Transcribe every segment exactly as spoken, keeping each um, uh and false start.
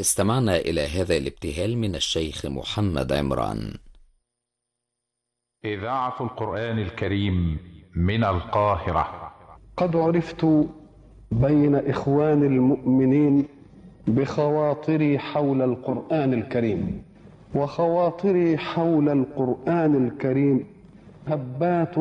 استمعنا إلى هذا الابتهال من الشيخ محمد عمران. إذاعة القرآن الكريم من القاهرة. قد عرفت بين إخوان المؤمنين بخواطري حول القرآن الكريم، وخواطري حول القرآن الكريم هبات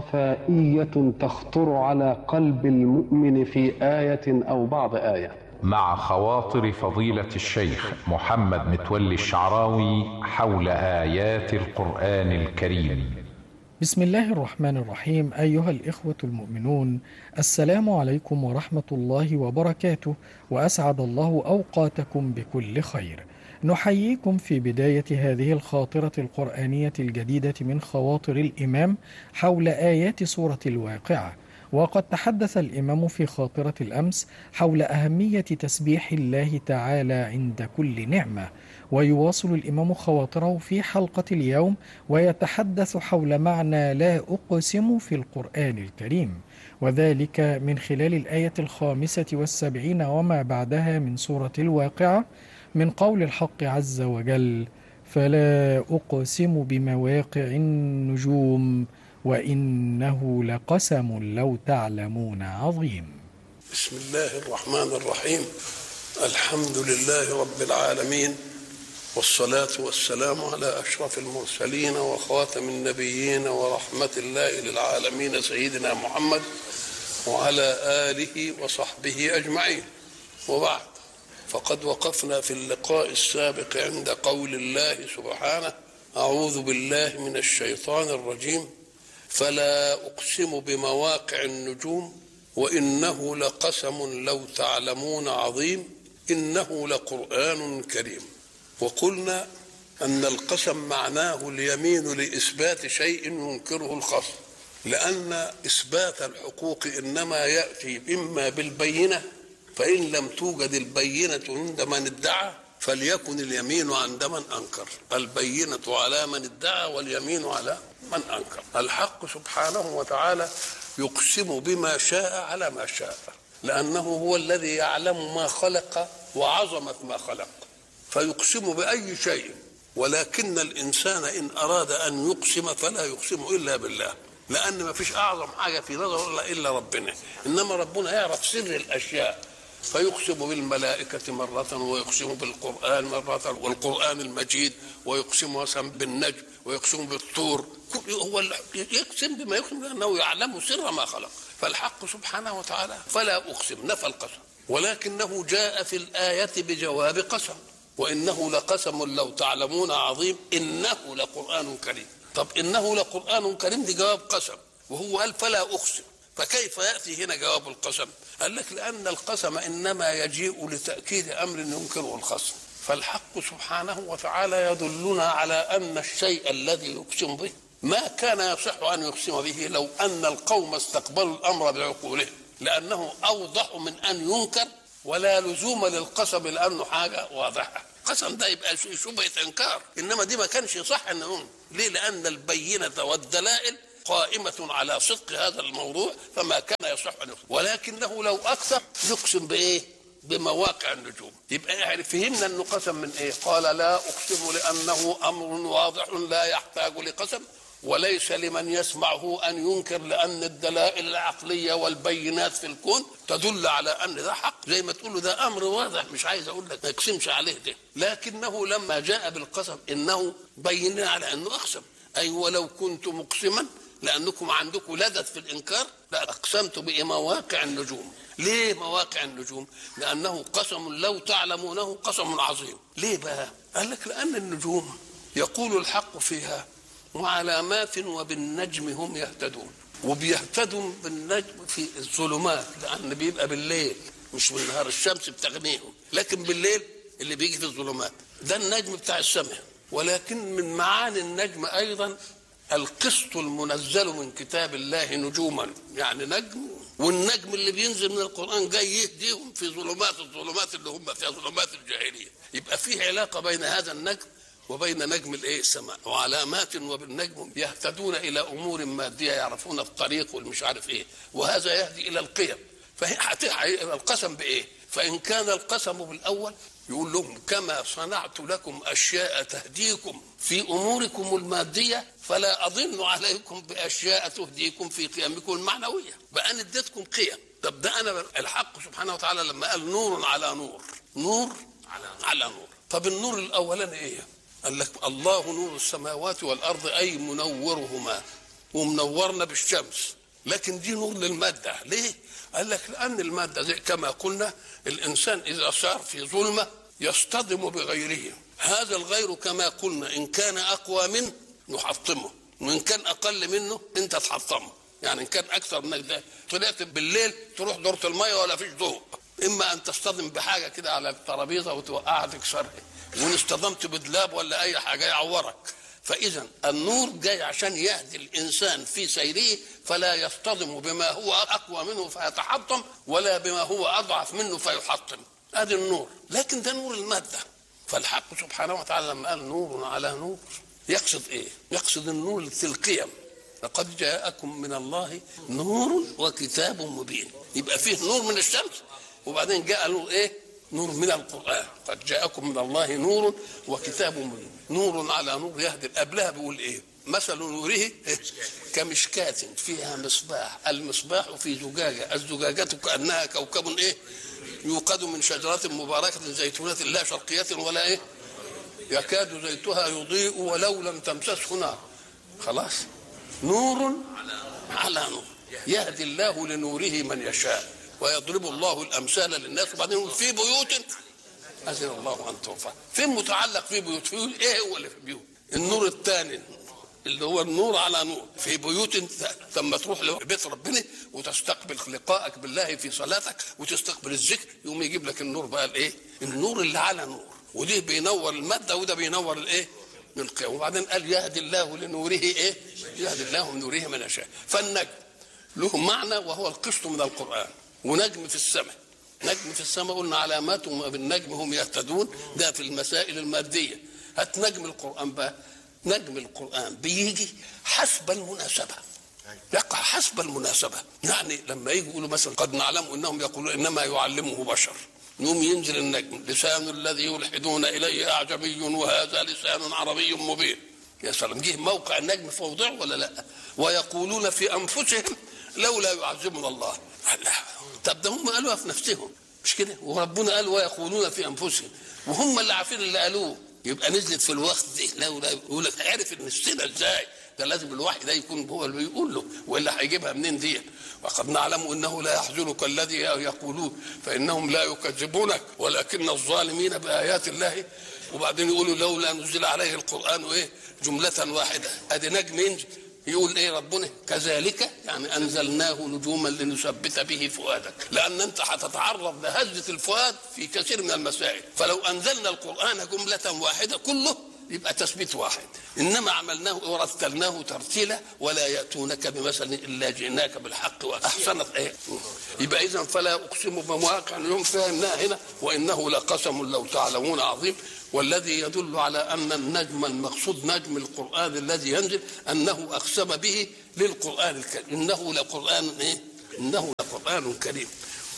صفائية تخطر على قلب المؤمن في آية أو بعض آية. مع خواطر فضيلة الشيخ محمد متولي الشعراوي حول آيات القرآن الكريم. بسم الله الرحمن الرحيم. أيها الإخوة المؤمنون، السلام عليكم ورحمة الله وبركاته، وأسعد الله أوقاتكم بكل خير. نحييكم في بداية هذه الخاطرة القرآنية الجديدة من خواطر الإمام حول آيات سورة الواقعة. وقد تحدث الإمام في خاطرة الأمس حول أهمية تسبيح الله تعالى عند كل نعمة، ويواصل الإمام خواطره في حلقة اليوم ويتحدث حول معنى لا أقسم في القرآن الكريم، وذلك من خلال الآية الخامسة والسبعين وما بعدها من سورة الواقعة، من قول الحق عز وجل: فلا أقسم بمواقع النجوم وإنه لقسم لو تعلمون عظيم. بسم الله الرحمن الرحيم. الحمد لله رب العالمين، والصلاة والسلام على أشرف المرسلين وخاتم النبيين ورحمة الله للعالمين سيدنا محمد وعلى آله وصحبه أجمعين، وبعد، فقد وقفنا في اللقاء السابق عند قول الله سبحانه: أعوذ بالله من الشيطان الرجيم، فلا أقسم بمواقع النجوم وإنه لقسم لو تعلمون عظيم إنه لقرآن كريم. وقلنا أن القسم معناه اليمين لإثبات شيء ينكره الخصم، لأن إثبات الحقوق إنما يأتي إما بالبينة، فإن لم توجد البينة عند من ادعى فليكن اليمين عند من أنكر. البينة على من ادعى واليمين على من أنكر. الحق سبحانه وتعالى يقسم بما شاء على ما شاء، لأنه هو الذي يعلم ما خلق وعظمة ما خلق، فيقسم بأي شيء. ولكن الإنسان إن أراد أن يقسم فلا يقسم إلا بالله، لأن ما فيش أعظم حاجة في نظر إلا ربنا، إنما ربنا يعرف سر الأشياء، فيقسم بالملائكة مرة، ويقسم بالقرآن مرة، والقرآن المجيد، ويقسم مثلا بالنجم، ويقسم بالطور. هو يقسم بما يقسم لأنه يعلم سر ما خلق. فالحق سبحانه وتعالى فلا أقسم، نفى القسم، ولكنه جاء في الآية بجواب قسم: وإنه لقسم لو تعلمون عظيم إنه لقرآن كريم. طب إنه لقرآن كريم دي جواب قسم، وهو قال فلا أقسم، فكيف يأتي هنا جواب القسم؟ قال لك لأن القسم إنما يجيء لتأكيد أمر ينكره الخصم. فالحق سبحانه وتعالى يدلنا على أن الشيء الذي يقسم به ما كان يصح أن يقسم به لو أن القوم استقبلوا الأمر بعقولهم، لأنه أوضح من أن ينكر، ولا لزوم للقسم لأنه حاجة واضحة. قسم ده يبقى شبهة إنكار، إنما دي ما كانش يصح أن ينكر. ليه؟ لأن البينة والدلائل قائمة على صدق هذا الموضوع، فما كان يصح أن يقسم. ولكنه لو أكثر يقسم بإيه؟ بمواقع النجوم. يبقى يعني فهمنا أنه قسم من إيه؟ قال لا أقسم لأنه أمر واضح لا يحتاج لقسم، وليس لمن يسمعه أن ينكر، لأن الدلائل العقلية والبينات في الكون تدل على أن ده حق، زي ما تقول ده أمر واضح، مش عايز أقول لك ما يقسمش عليه ده. لكنه لما جاء بالقسم إنه بينا على أنه أقسم، أي ولو كنت مقسما لأنكم عندكم لذة في الإنكار لأقسمت بمواقع النجوم. ليه مواقع النجوم؟ لأنه قسم لو تعلمونه قسم عظيم. ليه بقى؟ قال لك لأن النجوم يقول الحق فيها وعلامات وبالنجم هم يهتدون، وبيهتدوا بالنجم في الظلمات، لأن بيبقى بالليل مش بالنهار، الشمس بتغنيهم، لكن بالليل اللي بيجي في الظلمات ده النجم بتاع السماء. ولكن من معاني النجم أيضا القسط المنزل من كتاب الله نجوما، يعني نجم، والنجم اللي بينزل من القرآن جاي يهديهم في ظلمات الظلمات اللي هم فيها ظلمات الجاهلية. يبقى فيه علاقة بين هذا النجم وبين نجم الايه السماء. وعلامات وبالنجم يهتدون الى امور ماديه، يعرفون الطريق والمش عارف ايه، وهذا يهدي الى القيم. فالقسم بايه؟ فإن كان القسم بالأول يقول لهم كما صنعت لكم أشياء تهديكم في أموركم المادية فلا أظن عليكم بأشياء تهديكم في قيمكم المعنوية. بقى أنا اديتكم قيم. طب ده أنا الحق سبحانه وتعالى لما قال نور على نور، نور على نور. طب النور الأولاني إيه؟ قال لك الله نور السماوات والأرض أي منورهما، ومنورنا بالشمس. لكن دي نور للمادة. ليه؟ قال لك لأن المادة زي كما قلنا الإنسان إذا صار في ظلمة يصطدم بغيره، هذا الغير كما قلنا إن كان أقوى منه نحطمه، وإن كان أقل منه أنت تحطمه. يعني إن كان أكثر منك ده طلعت بالليل تروح دورة المية ولا فيش ضوء، إما أن تصطدم بحاجة كده على الترابيزة وتوقعها تكسرها، وإن اصطدمت بدلاب ولا أي حاجة يعورك. فإذا النور جاي عشان يهدي الإنسان في سيره فلا يصطدم بما هو أقوى منه فيتحطم ولا بما هو أضعف منه فيحطم. هذا النور. لكن ده نور المادة. فالحق سبحانه وتعالى لما قال نور على نور يقصد إيه؟ يقصد النور في القيم. لقد جاءكم من الله نور وكتاب مبين. يبقى فيه نور من الشمس وبعدين جاء له إيه؟ نور من القرآن. قد جاءكم من الله نور وكتاب مبين. نور على نور يهدي. قبلها بيقول ايه؟ مثل نوره إيه؟ كمشكاة فيها مصباح، المصباح في زجاجة، الزجاجة كأنها كوكب ايه؟ يوقد من شجرة مباركة زيتونة لا شرقية ولا ايه؟ يكاد زيتها يضيء ولو لم تمسسه نار. خلاص؟ نور على نور يهدي الله لنوره من يشاء ويضرب الله الأمثال للناس. وبعدين في بيوت أذن الله أن ترفع. فين متعلق في بيوت؟ في إيه هو اللي في بيوت؟ النور الثاني اللي هو النور على نور في بيوت. ثم تروح لبيت ربنا وتستقبل لقائك بالله في صلاتك وتستقبل الذكر يقوم يجيب لك النور بقى الايه؟ النور اللي على نور. ودي بينور المادة وده بينور الايه؟ من القيم. وبعدين قال يهدي الله لنوره ايه؟ يهدي الله لنوره من يشاء. فالنجم له معنى وهو القسط من القرآن. ونجم في السماء، نجم في السماء قلنا علامات بالنجم هم يهتدون. ده في المسائل المادية. هات نجم القرآن بقى. نجم القرآن بيجي حسب المناسبة، يقع حسب المناسبة. يعني لما يجي يقولوا مثلا قد نعلم انهم يقولون انما يعلمه بشر، يوم ينزل النجم لسان الذي يلحدون اليه اعجمي وهذا لسان عربي مبين. يا سلام، جه موقع النجم في موضعه ولا لا؟ ويقولون في انفسهم لولا يعذبنا الله. لا، طب ده هم قالوها في نفسهم مش كده؟ وربنا قال ويقولون في انفسهم، وهم اللي عارفين اللي قالوه. يبقى نزلت في الوقت دي لولا يقول لك عرف ان السنه ازاي؟ ده لازم الوحي ده يكون هو اللي بيقول له، والا هيجيبها منين دي؟ وقد نعلم انه لا يحزنك الذي يقولون فانهم لا يكذبونك ولكن الظالمين بايات الله. وبعدين يقولوا لولا نزل عليه القران وايه؟ جمله واحده. ادي نجم ينزل يقول ايه ربنا؟ كذلك يعني انزلناه نجوما لنثبت به فؤادك، لان انت هتتعرض لهزه الفؤاد في كثير من المسائل. فلو انزلنا القران جمله واحده كله يبقى تثبيت واحد، انما عملناه ورتلناه ترتيلا ولا ياتونك بمثل الا جئناك بالحق واحسنت ايه. يبقى اذا فلا اقسم بمواقع اليوم فهمناها هنا وانه لقسم لو تعلمون عظيم. والذي يدل على ان النجم المقصود نجم القران الذي ينزل انه اقسم به للقران الكريم. انه لقران ايه؟ انه لقران كريم.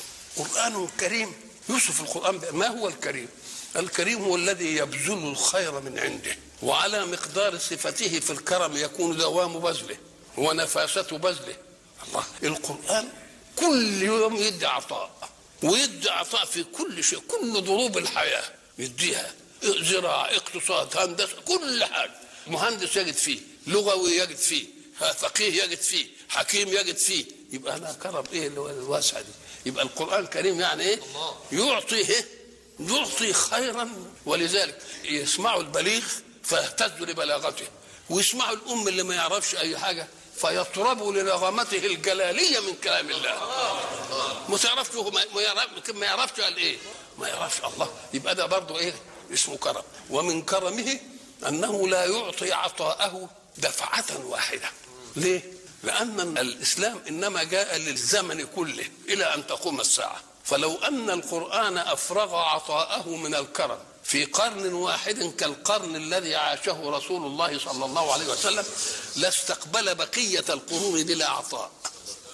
قران كريم يوصف القران. ما هو الكريم؟ الكريم هو الذي يبذل الخير من عنده، وعلى مقدار صفته في الكرم يكون دوام بذله ونفاسة بذله. الله، القرآن كل يوم يدي عطاء، ويدي عطاء في كل شيء، كل ضروب الحياة يديها، زراعة، اقتصاد، هندسة، كل حاجة. مهندس يجد فيه، لغوي يجد فيه، فقيه يجد فيه، حكيم يجد فيه. يبقى أنا كرم إيه الواسعة دي؟ يبقى القرآن الكريم يعني إيه؟ يعطي إيه؟ يعطي خيرا. ولذلك يسمعوا البليغ فيهتزوا لبلاغته، ويسمعوا الأم اللي ما يعرفش أي حاجة فيطربوا لنغمته الجلالية من كلام الله. ما تعرفش ما يعرفش قال إيه؟ ما يعرفش الله. يبقى ده برضو إيه؟ اسمه كرم. ومن كرمه أنه لا يعطي عطاءه دفعة واحدة. ليه؟ لأن الإسلام إنما جاء للزمن كله إلى أن تقوم الساعة. فلو أن القرآن أفرغ عطاءه من الكرم في قرن واحد كالقرن الذي عاشه رسول الله صلى الله عليه وسلم لاستقبل بقية القرون بلا عطاء.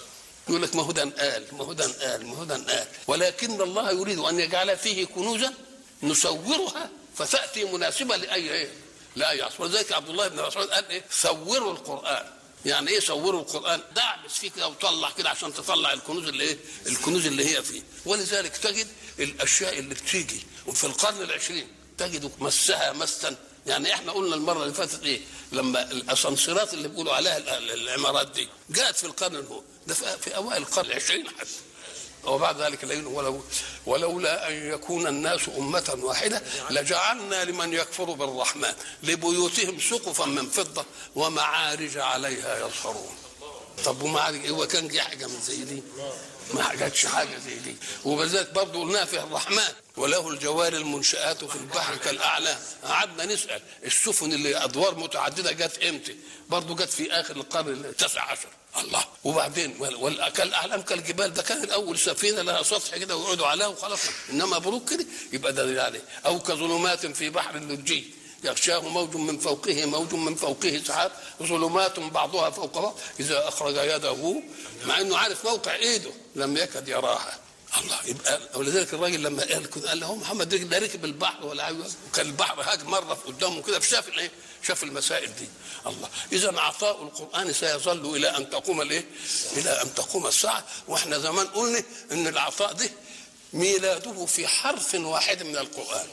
يقول لك ما هو ده قال ما هو ده قال ما هو ده قال، ولكن الله يريد ان يجعل فيه كنوزا نصورها فتاتي مناسبه لاي ايه لاي عصر. ولذلك عبد الله بن مسعود قال ايه؟ صوروا القران. يعني ايه صوروا القران؟ دعبس فيه كده وطلع كده عشان تطلع الكنوز اللي ايه؟ الكنوز اللي هي فيه. ولذلك تجد الاشياء اللي بتيجي وفي القرن العشرين تجد مسها مسا. يعني احنا قلنا المره اللي فاتت ايه؟ لما الاسانسيرات اللي بيقولوا عليها العمارات دي جاءت في القرن اللي هو ده في اوائل القرن العشرين حتى. وبعد ذلك ولو ولولا ان يكون الناس امه واحده لجعلنا لمن يكفر بالرحمن لبيوتهم سقفا من فضه ومعارج عليها يظهرون. طب ومعارج هو كان جه حاجه من زي دي؟ ما جاتش حاجه زي دي. وبذلك برضه قلنا في الرحمن وله الجوار المنشآت في البحر كالاعلام. قعدنا نسال السفن اللي ادوار متعدده جت امتى؟ برضه جت في اخر القرن التاسع عشر. الله. وبعدين كالاعلام كالجبال، ده كان الاول سفينه لها سطح كده ويقعدوا عليها وخلاص. انما بروك كده يبقى ده يعني او كظلمات في بحر اللجي يغشاه موج من فوقه موج من فوقه سحاب ظلمات بعضها فوق بعض اذا اخرج يده مع انه عارف موقع ايده لم يكد يراها. الله. يبقى ولذلك الراجل لما قال كده قال له محمد ده ركب البحر ولا كان البحر هاج مره في قدامه كده فشاف الايه؟ شاف المسائل دي. الله. اذا عطاء القران سيظل الى ان تقوم الايه؟ الى ان تقوم الساعه. واحنا زمان قلنا ان العطاء ده ميلاده في حرف واحد من القران.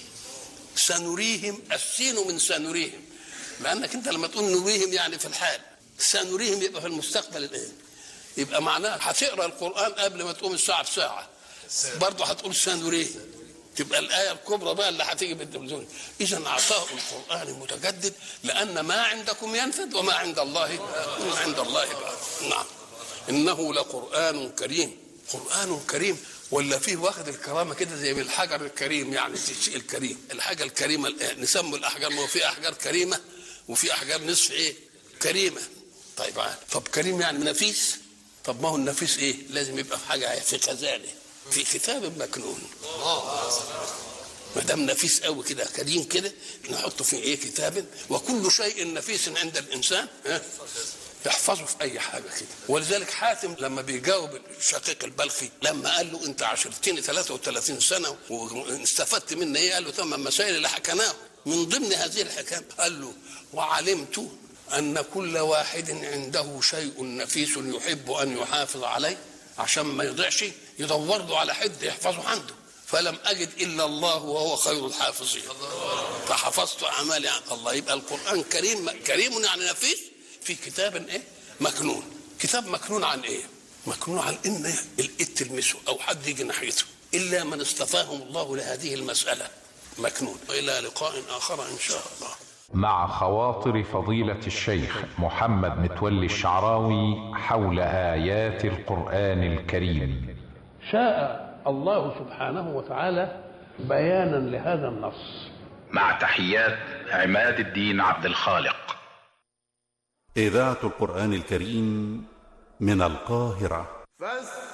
سنريهم، السين من سنريهم، لانك انت لما تقول نريهم يعني في الحال، سنريهم يبقى في المستقبل الايه؟ يبقى معناها هتقرا القران قبل ما تقوم الساعه بساعه برضه هتقول سنريهم، تبقى الايه الكبرى بقى اللي هتيجي بالتلفزيون. اذا عطاء القران متجدد لان ما عندكم ينفد وما عند الله وما عند الله بقى. نعم. انه لقران كريم. قران كريم ولا فيه واخد الكرامه كده زي بالحجر الكريم، يعني الشيء الكريم، الحاجه الكريمه. نسموا الاحجار، ما هو في احجار كريمه وفي احجار نصف ايه؟ كريمه. طيب عاد. طب كريم يعني نفيس. طب ما هو النفيس ايه؟ لازم يبقى في حاجه في خزانه، في كتاب مكنون. ما دام نفيس قوي كده كريم كده نحطه في ايه؟ كتاب. وكل شيء نفيس عند الانسان ها يحفظه في اي حاجه كده. ولذلك حاتم لما بيجاوب الشقيق البلخي لما قال له انت عشرتني ثلاثة وثلاثين سنه واستفدت مني ايه؟ قال له ثمان مسائل اللي حكيناه من ضمن هذه الحكام. قال له وعلمت ان كل واحد عنده شيء نفيس يحب ان يحافظ عليه عشان ما يضيعش، يدور له على حد يحفظه عنده، فلم اجد الا الله وهو خير الحافظين فحفظت اعمالي عن الله. يبقى القران كريم، كريم يعني نفيس في كتاب ايه؟ مكنون. كتاب مكنون عن ايه؟ مكنون عن ان الايد تلمسه او حد يجي ناحيته الا من اصطفاهم الله لهذه المساله. مكنون. الى لقاء اخر ان شاء الله. مع خواطر فضيلة الشيخ محمد متولي الشعراوي حول آيات القرآن الكريم. شاء الله سبحانه وتعالى بيانا لهذا النص. مع تحيات عماد الدين عبد الخالق. إذاعة القرآن الكريم من القاهرة.